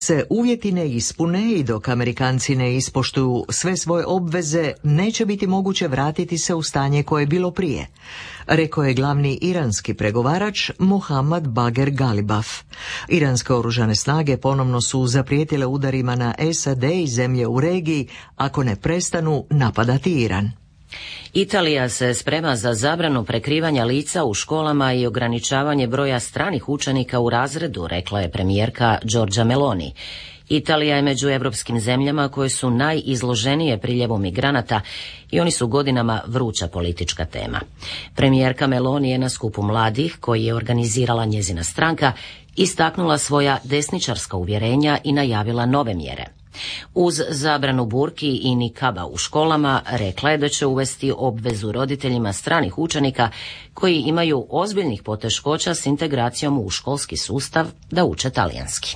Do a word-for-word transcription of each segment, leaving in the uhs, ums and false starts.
se uvjeti ne ispune i dok Amerikanci ne ispoštuju sve svoje obveze, neće biti moguće vratiti se u stanje koje je bilo prije, rekao je glavni iranski pregovarač Mohammad Bagher Ghalibaf. Iranske oružane snage ponovno su zaprijetile udarima na S A D i zemlje u regiji ako ne prestanu napadati Iran. Italija se sprema za zabranu prekrivanja lica u školama i ograničavanje broja stranih učenika u razredu, rekla je premijerka Giorgia Meloni. Italija je među europskim zemljama koje su najizloženije priljevu migranata i oni su godinama vruća politička tema. Premijerka Meloni je na skupu mladih, koji je organizirala njezina stranka, istaknula svoja desničarska uvjerenja i najavila nove mjere. Uz zabranu burki i nikaba u školama, rekla je da će uvesti obvezu roditeljima stranih učenika koji imaju ozbiljnih poteškoća s integracijom u školski sustav da uče talijanski.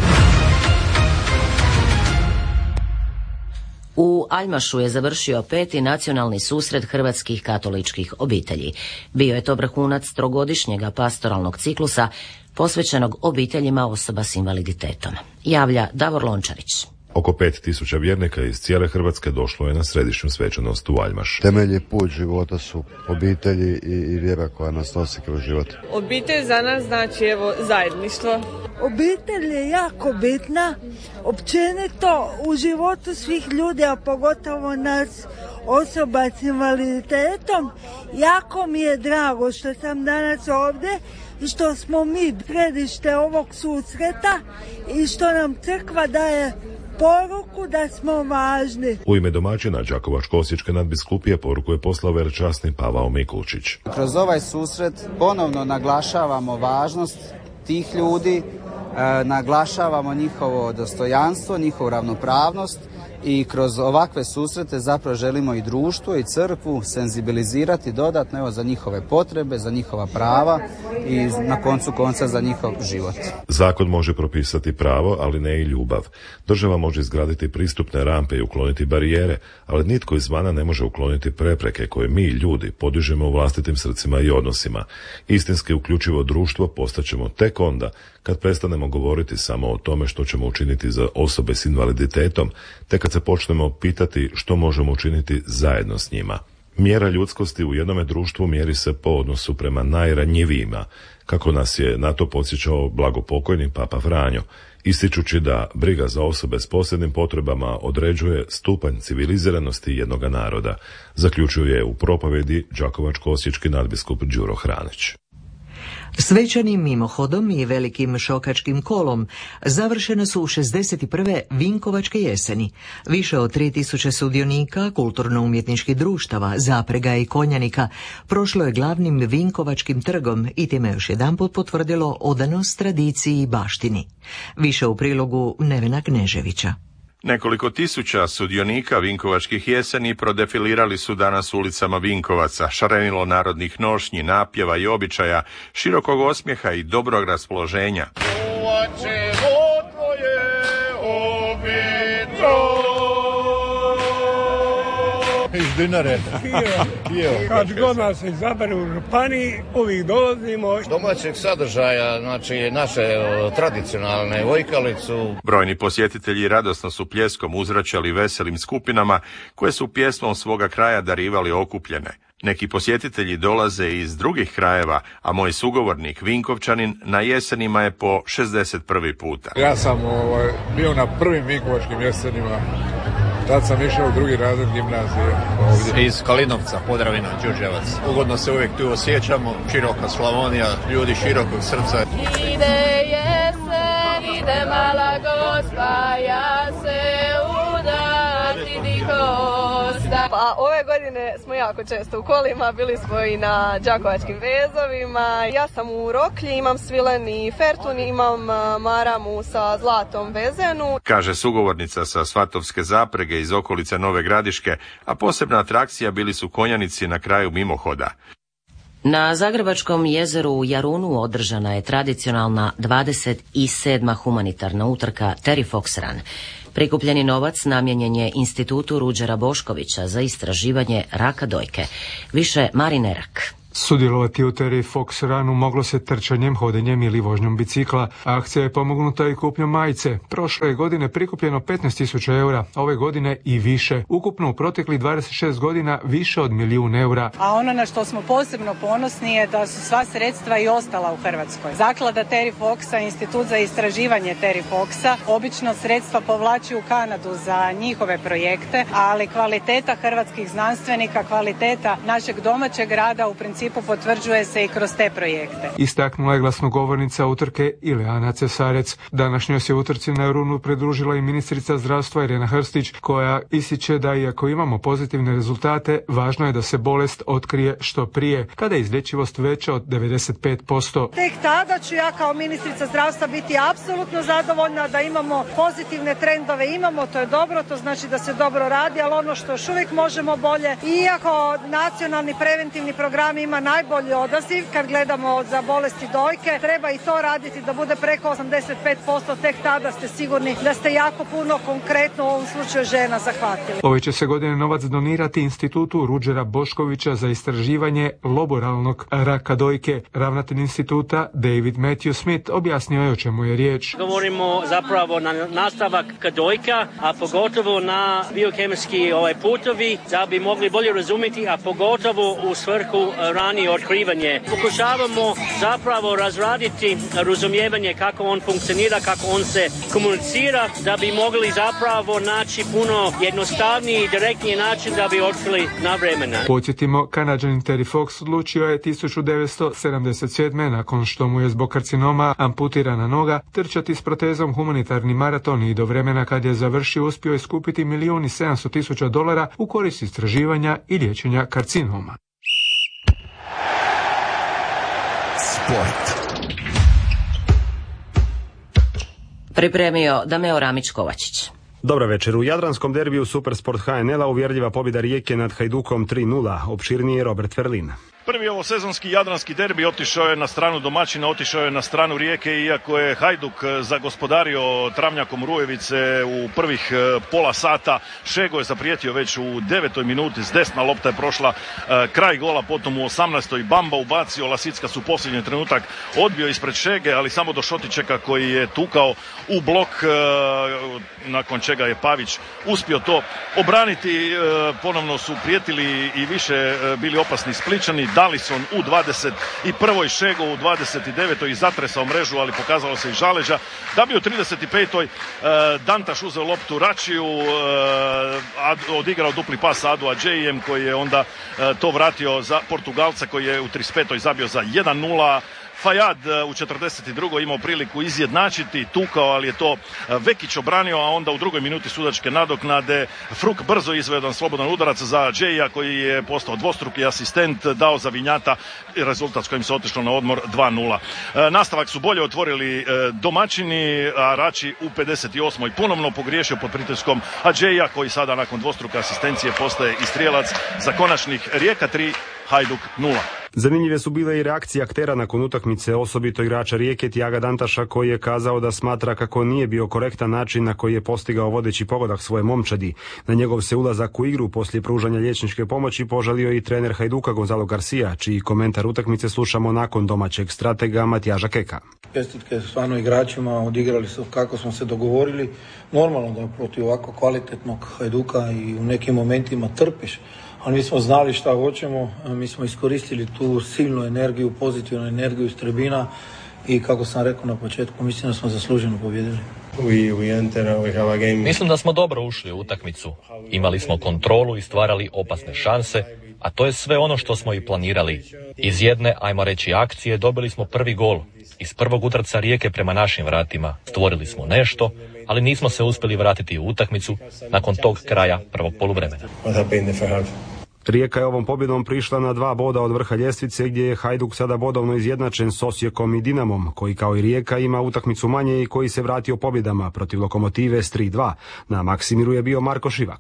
U Aljmašu je završio peti nacionalni susret hrvatskih katoličkih obitelji. Bio je to vrhunac trogodišnjega pastoralnog ciklusa posvećenog obiteljima osoba s invaliditetom. Javlja Davor Lončarić. Oko pet tisuća vjernika iz cijele Hrvatske došlo je na središnju svečanost u Aljmaš. Temelji put života su obitelji i, i vjera koja nas nosi kroz život. Obitelj za nas znači evo zajedništvo. Obitelj je jako bitna, općenito u životu svih ljudi, a pogotovo nas osoba s invaliditetom. Jako mi je drago što sam danas ovdje i što smo mi središte ovog susreta i što nam crkva daje poruku da smo važni. U ime domaćina Đakovačko-osječke nadbiskupije poruku je poslao velečasni Pavao Mikulčić. Kroz ovaj susret ponovno naglašavamo važnost tih ljudi, e, naglašavamo njihovo dostojanstvo, njihovu ravnopravnost i kroz ovakve susrete zapravo želimo i društvo i crkvu senzibilizirati dodatno evo, za njihove potrebe, za njihova prava i na koncu konca za njihov život. Zakon može propisati pravo, ali ne i ljubav. Država može izgraditi pristupne rampe i ukloniti barijere, ali nitko izvana ne može ukloniti prepreke koje mi, ljudi, podižemo u vlastitim srcima i odnosima. Istinski uključivo društvo postaćemo tek onda kad prestanemo govoriti samo o tome što ćemo učiniti za osobe s invaliditetom, te kad se počnemo pitati što možemo učiniti zajedno s njima. Mjera ljudskosti u jednome društvu mjeri se po odnosu prema najranjivijima, kako nas je na to podsjećao blagopokojni Papa Franjo, ističući da briga za osobe s posebnim potrebama određuje stupanj civiliziranosti jednoga naroda, zaključuje u propovjedi Đakovačko-osječki nadbiskup Đuro Hranić. Svečanim mimohodom i velikim šokačkim kolom završene su u šezdeset prve Vinkovačke jeseni. Više od tri tisuće sudionika, kulturno-umjetničkih društava, zaprega i konjanika prošlo je glavnim Vinkovačkim trgom i time još jedanput potvrdilo odanost tradiciji i baštini. Više u prilogu Nevena Kneževića. Nekoliko tisuća sudionika Vinkovačkih jeseni prodefilirali su danas ulicama Vinkovaca, šarenilo narodnih nošnji, napjeva i običaja, širokog osmijeha i dobrog raspoloženja. Iz Dinare. Kad god nas izabere u županiji, uvijek dolazimo. Domaćeg sadržaja, znači naše tradicionalne vojkalicu. Brojni posjetitelji radosno su pljeskom uzvraćali veselim skupinama koje su pjesmom svoga kraja darivali okupljene. Neki posjetitelji dolaze iz drugih krajeva, a moj sugovornik Vinkovčanin na jesenima je po šezdeset prvi puta. Ja sam ovaj, bio na prvim Vinkovačkim jesenima. Tad sam išao u drugi razred gimnazije ovdje. Iz Kalinovca, Podravina, Đurđevac. Ugodno se uvijek tu osjećamo, široka Slavonija, ljudi širokog srca. Ide jesen, ide mala gospa, ja se udati dihosta. Pa ove godine smo jako često u kolima, bili smo i na Đakovačkim vezovima. Ja sam u Roklji, imam svileni fertun, imam maramu sa zlatom vezenu. Kaže sugovornica sa Svatovske zaprege iz okolice Nove Gradiške, a posebna atrakcija bili su konjanici na kraju mimohoda. Na Zagrebačkom jezeru u Jarunu održana je tradicionalna dvadeset sedma humanitarna utrka Terry Fox Run. Prikupljeni novac namijenjen je Institutu Ruđera Boškovića za istraživanje raka dojke. Više Marine Rak. Sudjelovati u Terry Fox runu moglo se trčanjem, hodenjem ili vožnjom bicikla. Akcija je pomognuta i kupnjom majice. Prošle je godine prikupljeno petnaest tisuća eura, ove godine i više. Ukupno u proteklih dvadeset šest godina više od milijun eura. A ono na što smo posebno ponosni je da su sva sredstva i ostala u Hrvatskoj. Zaklada Terry Foxa, Institut za istraživanje Terry Foxa, obično sredstva povlači u Kanadu za njihove projekte, ali kvaliteta hrvatskih znanstvenika, kvaliteta našeg domaćeg rada u principu potvrđuje se i kroz te projekte. Istaknula je glasnogovornica utrke Ileana Cesarec. Današnjoj se utrci na runu pridružila i ministrica zdravstva Irena Hrstić, koja ističe da iako imamo pozitivne rezultate, važno je da se bolest otkrije što prije, kada je izlječivost veća od devedeset pet posto. Tek tada ću ja kao ministrica zdravstva biti apsolutno zadovoljna da imamo pozitivne trendove. Imamo, to je dobro, to znači da se dobro radi, ali ono što još uvijek možemo bolje, iako nacionalni preventivni program ima najbolji odaziv, kad gledamo za bolesti dojke, treba i to raditi da bude preko osamdeset pet posto, tek tada ste sigurni da ste jako puno konkretno u ovom slučaju žena zahvatili. Ove će se godine novac donirati institutu Ruđera Boškovića za istraživanje loboralnog raka dojke. Ravnatelj instituta David Matthew Smith objasnio je o čemu je riječ. Govorimo zapravo na nastavak dojka, a pogotovo na biokemijski ovaj putovi, da bi mogli bolje razumjeti, a pogotovo u svrhu ranije otkrivanje. Pokušavamo zapravo razraditi razumijevanje kako on funkcionira, kako on se komunicira, da bi mogli zapravo naći puno jednostavniji i direktniji način da bi otkrili na vremena. Podsjetimo, Kanađanin Terry Fox odlučio je tisuću devetsto sedamdeset sedme nakon što mu je zbog karcinoma amputirana noga trčati s protezom humanitarni maraton i do vremena kad je završio uspio je skupiti milijun i sedamsto tisuća dolara u korist istraživanja i liječenja karcinoma. Sport. Pripremio Dameo Ramić-Kovačić. Dobra večer. U jadranskom derbiju Supersport H N L-a uvjerljiva pobjeda Rijeke nad Hajdukom tri nula. Opširniji je Robert Verlin. Prvi ovosezonski jadranski derbi otišao je na stranu domaćina, otišao je na stranu Rijeke, iako je Hajduk zagospodario travnjakom Rujevice u prvih pola sata. Šego je zaprijetio već u devetoj minuti, s desna lopta je prošla kraj gola, potom u osamnaestoj Bamba ubacio, Lasicka su posljednji trenutak odbio ispred Šege, ali samo do Šotičeka koji je tukao u blok, nakon čega je Pavić uspio to obraniti. Ponovno su prijetili i više bili opasni Spličani. Dalison u dvadeset prvoj, Šego u dvadeset devetoj i zatresao mrežu, ali pokazalo se i žaleđa. Da bi u trideset petoj Dantaš uzeo loptu Račiju, odigrao dupli pas Adu Adžejijem koji je onda to vratio za Portugalca koji je u trideset petoj zabio za jedan nula. Fajad u četrdeset drugoj imao priliku izjednačiti, tukao, ali je to Vekić obranio, a onda u drugoj minuti sudačke nadoknade Fruk brzo izveo jedan slobodan udarac za Džeja koji je postao dvostruki asistent, dao za Vinjata rezultat s kojim se otišlo na odmor dva nula. Nastavak su bolje otvorili domaćini, a Rači u pedeset osmoj ponovno pogriješio pod pritiskom Adžeja koji sada nakon dvostruke asistencije postaje i strijelac za konačnih. Rijeka tri, Hajduk nula. Zanimljive su bile i reakcije aktera nakon utakmice, osobito igrača Rijeke Tiaga Dantaša koji je kazao da smatra kako nije bio korektan način na koji je postigao vodeći pogodak svoje momčadi. Na njegov se ulazak u igru poslije pružanja liječničke pomoći požalio i trener Hajduka Gonzalo Garcia, čiji komentar utakmice slušamo nakon domaćeg stratega Matijaža Keka. Čestitke stvarno igračima, odigrali su kako smo se dogovorili. Normalno da protiv ovako kvalitetnog Hajduka i u nekim momentima trpiš, ali mi smo znali šta hoćemo, mi smo iskoristili tu silnu energiju, pozitivnu energiju iz tribina i kako sam rekao na početku, mislim da smo zasluženo pobjedili. We, we enter, we have a game. Mislim da smo dobro ušli u utakmicu. Imali smo kontrolu i stvarali opasne šanse, a to je sve ono što smo i planirali. Iz jedne, ajmo reći, akcije dobili smo prvi gol. Iz prvog udarca Rijeke prema našim vratima stvorili smo nešto, ali nismo se uspjeli vratiti u utakmicu nakon tog kraja prvog poluvremena. Rijeka je ovom pobjedom prišla na dva boda od vrha ljestvice gdje je Hajduk sada bodovno izjednačen s Osijekom i Dinamom, koji kao i Rijeka ima utakmicu manje i koji se vratio pobjedama protiv Lokomotive s tri dva. Na Maksimiru je bio Marko Šivak.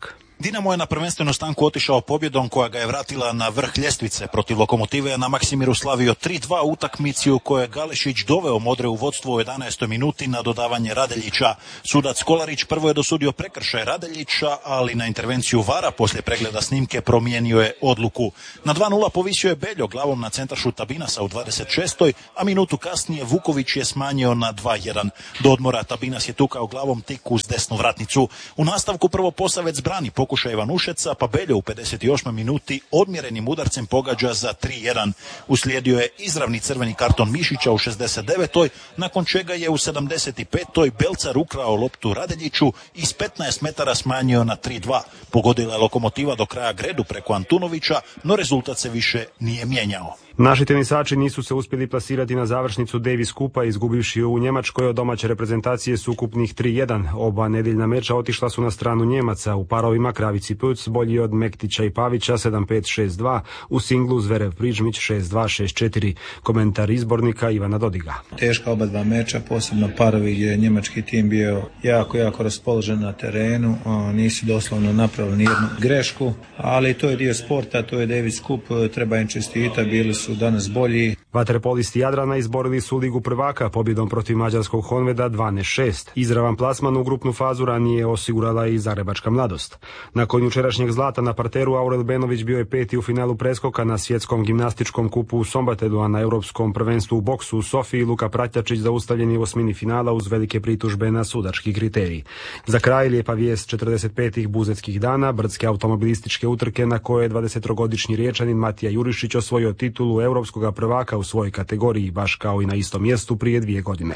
Dinamo je na prvenstvenu stanku otišao pobjedom koja ga je vratila na vrh ljestvice. Protiv Lokomotive je na Maksimiru slavio tri dva utakmici u kojoj je Galešić doveo Modre u vodstvo u jedanaestoj minuti na dodavanje Radeljića. Sudac Kolarić prvo je dosudio prekršaj Radeljića, ali na intervenciju vara poslije pregleda snimke promijenio je odluku. Na dva nula povisio je Beljo glavom na centaršuta Binasa u dvadeset šestoj, a minutu kasnije Vuković je smanjio na dva jedan. Do odmora Tabinas je tukao glavom tik uz desnu vratnicu. U nastavku prvo Posavec brani pokušaj Ivanušeca, pa Beljo u pedeset osmoj minuti odmjerenim udarcem pogađa za tri jedan. Uslijedio je izravni crveni karton Mišića u šezdeset devetoj, nakon čega je u sedamdeset petoj Belcar ukrao loptu Radeljiću i s petnaest metara smanjio na tri dva. Pogodila je Lokomotiva do kraja Gredu preko Antunovića, no rezultat se više nije mijenjao. Naši tenisači nisu se uspjeli plasirati na završnicu Davis Kupa, izgubivši u Njemačkoj od domaće reprezentacije s ukupnih tri jedan. Oba nedeljna meča otišla su na stranu Njemaca. U parovima Kravici Puc bolji od Mektića i Pavića sedam pet šest dva, u singlu Zverev Prižmić šest dva šest četiri. Komentar izbornika Ivana Dodiga. Teška oba dva meča, posebno parovi gdje je njemački tim bio jako, jako raspoložen na terenu. Nisu doslovno napravili nijednu grešku, ali to je dio sporta, to je Davis Cup, treba im čestitati, bili su danas bolji. Vaterpolisti Jadrana izborili su Ligu prvaka pobjedom protiv mađarskog Honveda dvanaest šest. Izravan plasman u grupnu fazu ranije osigurala i Zagrebačka Mladost. Nakon jučerašnjeg zlata na parteru Aurel Benović bio je peti u finalu preskoka na svjetskom gimnastičkom kupu u Sombatedu, a na europskom prvenstvu u boksu u Sofiji Luka Pratjačić zaustavljen je u osmini finala uz velike pritužbe na sudački kriterij. Za kraj lijepa vijest četrdeset petih buzetskih dana, brdske automobilističke utrke na koje je dvadesettrogodišnji Riječanin Matija Jurišić osvojio titulu europskog prvaka u svojoj kategoriji, baš kao i na istom mjestu prije dvije godine.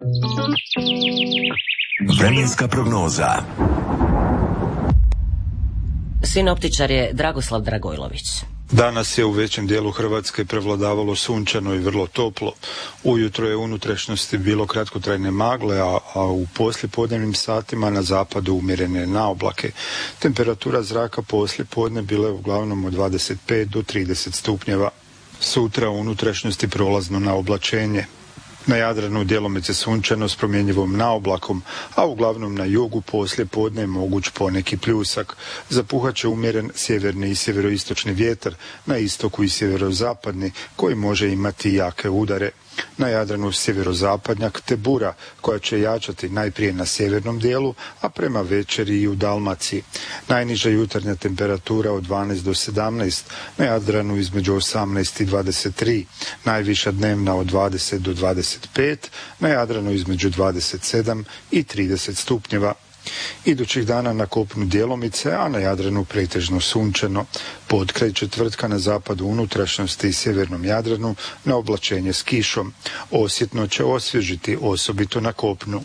Vremenska prognoza. Sinoptičar je Dragoslav Dragojlović. Danas je u većem dijelu Hrvatske prevladavalo sunčano i vrlo toplo. Ujutro je u unutrašnjosti bilo kratkotrajne magle, a, a u poslijepodnevnim satima na zapadu umjerene naoblake. Temperatura zraka poslijepodne bila je uglavnom od dvadeset pet do trideset stupnjeva. Sutra u unutrašnjosti prolazno na oblačenje. Na Jadranu djelomice sunčano s promjenjivom naoblakom, a uglavnom na jugu poslije podne je moguć poneki pljusak. Zapuhat će umjeren sjeverni i sjeveroistočni vjetar, na istoku i sjeverozapadni, koji može imati jake udare. Na Jadranu sjeverozapadnjak te bura, koja će jačati najprije na sjevernom dijelu, a prema večeri i u Dalmaciji. Najniža jutarnja temperatura od dvanaest do sedamnaest, na Jadranu između osamnaest i dvadeset tri, najviša dnevna od dvadeset do dvadeset pet, na Jadranu između dvadeset sedam i trideset stupnjeva. Idućih dana na kopnu djelomice, a na Jadranu pretežno sunčano. Pod kraj četvrtka na zapadu unutrašnjosti i sjevernom Jadranu na oblačenje s kišom. Osjetno će osvježiti, osobito na kopnu.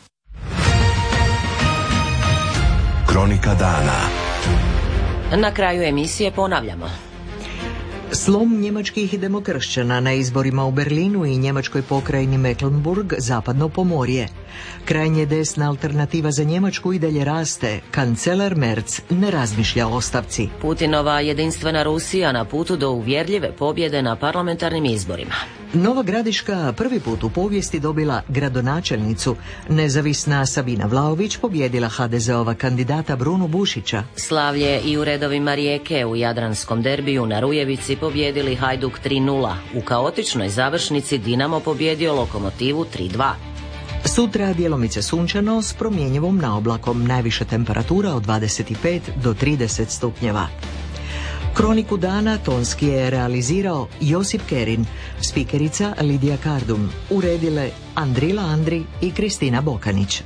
Kronika dana. Na kraju emisije ponavljamo. Slom njemačkih demokršćana na izborima u Berlinu i njemačkoj pokrajini Mecklenburg, zapadno pomorje. Krajnje desna alternativa za Njemačku i dalje raste. Kancelar Merz ne razmišlja o ostavci. Putinova jedinstvena Rusija na putu do uvjerljive pobjede na parlamentarnim izborima. Nova Gradiška prvi put u povijesti dobila gradonačelnicu. Nezavisna Sabina Vlaović pobjedila ha de ze-ova kandidata Brunu Bušića. Slavlje i u redovima Rijeke u jadranskom derbiju na Rujevici pobjedili Hajduk tri nula. U kaotičnoj završnici Dinamo pobjedio Lokomotivu tri dva. Sutra djelomice sunčano s promjenjivom naoblakom, najviša temperatura od dvadeset pet do trideset stupnjeva. Kroniku dana tonski je realizirao Josip Kerin, spikerica Lidija Kardum, uredile Andrila Andri i Kristina Bokanić.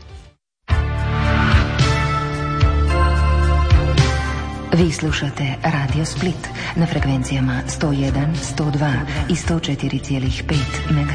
Vi slušate Radio Split na frekvencijama sto jedan, sto dva i sto četiri zarez pet MHz.